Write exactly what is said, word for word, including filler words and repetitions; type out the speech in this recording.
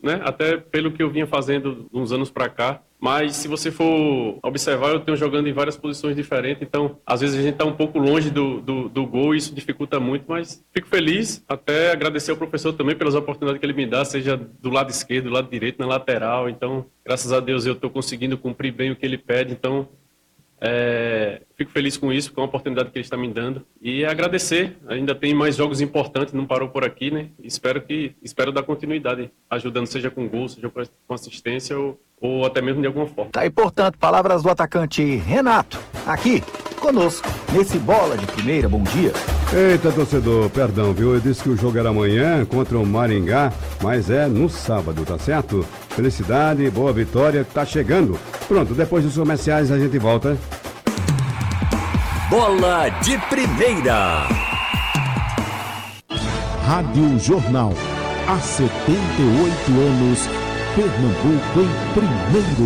né? Até pelo que eu vinha fazendo uns anos para cá. Mas se você for observar, eu tenho jogando em várias posições diferentes, então às vezes a gente está um pouco longe do, do, do gol e isso dificulta muito, mas fico feliz, até agradecer ao professor também pelas oportunidades que ele me dá, seja do lado esquerdo, do lado direito, na lateral, então graças a Deus eu estou conseguindo cumprir bem o que ele pede, então é, fico feliz com isso, com a oportunidade que ele está me dando e agradecer, ainda tem mais jogos importantes, não parou por aqui, né? Espero que, espero dar continuidade, ajudando seja com gol, seja com assistência ou ou até mesmo de alguma forma. Tá aí, portanto, palavras do atacante Renato, aqui, conosco, nesse Bola de Primeira. Bom dia. Eita, torcedor, perdão, viu? Eu disse que o jogo era amanhã contra o Maringá, mas é no sábado, tá certo? Felicidade, boa vitória, tá chegando. Pronto, depois dos comerciais a gente volta. Bola de Primeira. Rádio Jornal. Há setenta e oito anos, Pernambuco em primeiro